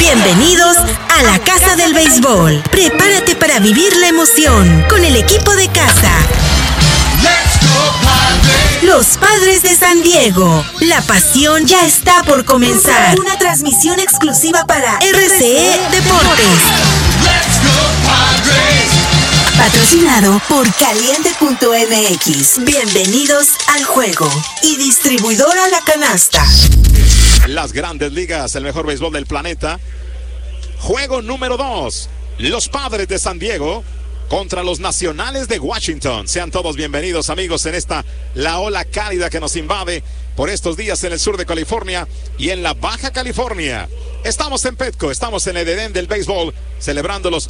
Bienvenidos a la Casa del Béisbol. Prepárate para vivir la emoción con el equipo de casa. Los Padres de San Diego. La pasión ya está por comenzar. Una transmisión exclusiva para RCE Deportes. Patrocinado por Caliente.mx. Bienvenidos al juego. Y distribuidora La Canasta. Las Grandes Ligas, el mejor béisbol del planeta. Juego número 2. Los Padres de San Diego contra los Nacionales de Washington. Sean todos bienvenidos, amigos, en la ola cálida que nos invade por estos días en el sur de California y en la Baja California. Estamos en Petco, estamos en el Edén del béisbol, celebrando los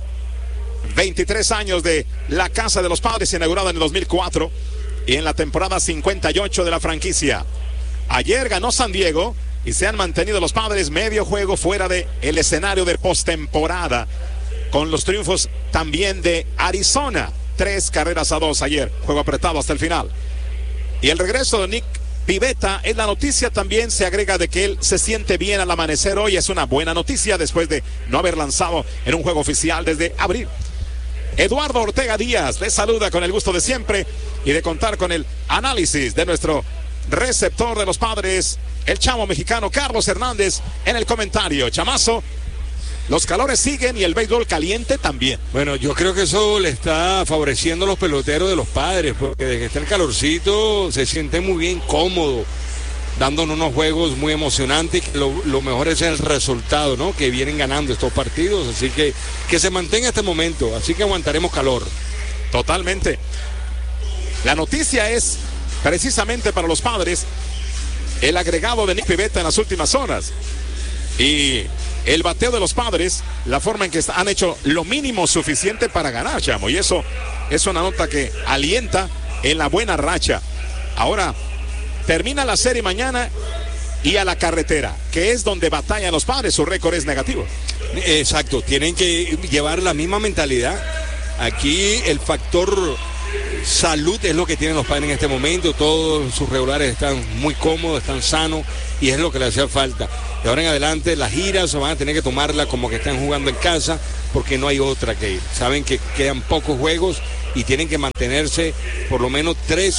23 años de la Casa de los Padres, inaugurada en el 2004 y en la temporada 58 de la franquicia. Ayer ganó San Diego y se han mantenido los Padres medio juego fuera del escenario de postemporada, con los triunfos también de Arizona. 3-2 ayer, juego apretado hasta el final. Y el regreso de Nick Pivetta es la noticia. También se agrega de que él se siente bien al amanecer hoy. Es una buena noticia después de no haber lanzado en un juego oficial desde abril. Eduardo Ortega Díaz les saluda con el gusto de siempre y de contar con el análisis de nuestro receptor de los Padres, el chamo mexicano Carlos Hernández, en el comentario. Chamazo, los calores siguen y el béisbol caliente también. Bueno, yo creo que eso le está favoreciendo a los peloteros de los Padres, porque desde que está el calorcito se siente muy bien, cómodo, dándonos unos juegos muy emocionantes. Lo mejor es el resultado, ¿no? Que vienen ganando estos partidos, así que se mantenga este momento, así que aguantaremos calor. Totalmente. La noticia es precisamente para los Padres el agregado de Nick Pivetta en las últimas horas y el bateo de los Padres, la forma en que han hecho lo mínimo suficiente para ganar, chamo, y eso es una nota que alienta en la buena racha. Ahora termina la serie mañana y a la carretera, que es donde batallan los Padres. Su récord es negativo. Exacto, tienen que llevar la misma mentalidad. Aquí el factor salud es lo que tienen los Padres en este momento. Todos sus regulares están muy cómodos, están sanos, y es lo que les hacía falta. De ahora en adelante las giras van a tener que tomarla como que están jugando en casa, porque no hay otra que ir. Saben que quedan pocos juegos y tienen que mantenerse por lo menos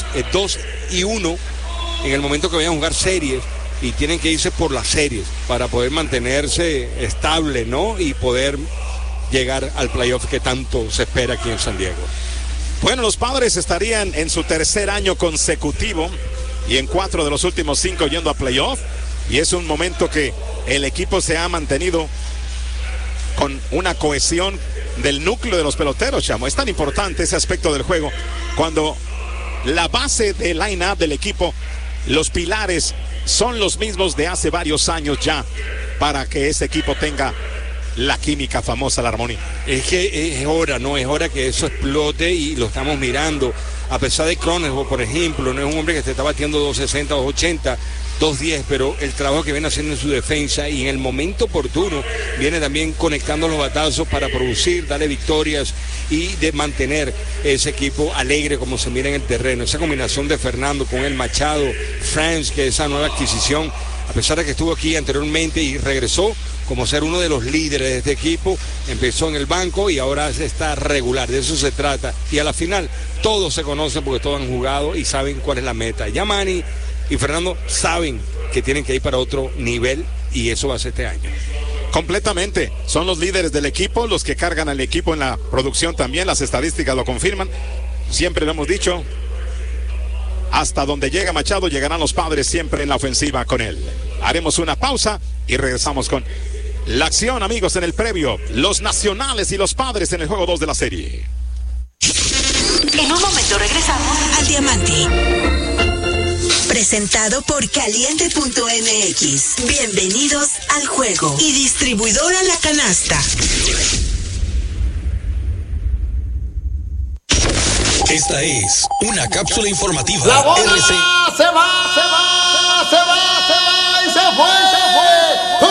2-1 en el momento que vayan a jugar series, y tienen que irse por las series para poder mantenerse estable, ¿no? Y poder llegar al playoff que tanto se espera aquí en San Diego. Bueno, los Padres estarían en su tercer año consecutivo y en 4 de los últimos 5 yendo a playoff, y es un momento que el equipo se ha mantenido con una cohesión del núcleo de los peloteros, chamo. Es tan importante ese aspecto del juego cuando la base del line-up del equipo, los pilares son los mismos de hace varios años ya, para que ese equipo tenga la química famosa, la armonía. Es que es hora, ¿no? Es hora que eso explote, y lo estamos mirando. A pesar de Cronenberg, por ejemplo, no es un hombre que se está batiendo 260, 280, 210, pero el trabajo que viene haciendo en su defensa y en el momento oportuno viene también conectando los batazos para producir, darle victorias y de mantener ese equipo alegre como se mira en el terreno. Esa combinación de Fernando con el Machado, Franz, que es esa nueva adquisición, a pesar de que estuvo aquí anteriormente y regresó como ser uno de los líderes de este equipo, empezó en el banco y ahora está regular, de eso se trata. Y a la final todos se conocen porque todos han jugado y saben cuál es la meta. Ya Manny y Fernando saben que tienen que ir para otro nivel, y eso va a ser este año. Completamente, son los líderes del equipo, los que cargan al equipo en la producción también, las estadísticas lo confirman, siempre lo hemos dicho. Hasta donde llega Machado, llegarán los Padres siempre en la ofensiva con él. Haremos una pausa y regresamos con la acción, amigos, en el previo. Los Nacionales y los Padres en el juego 2 de la serie. En un momento regresamos al Diamante. Presentado por Caliente.mx. Bienvenidos al juego. Y distribuidora La Canasta. Esta es una cápsula informativa. La bola RC. se va y se fue.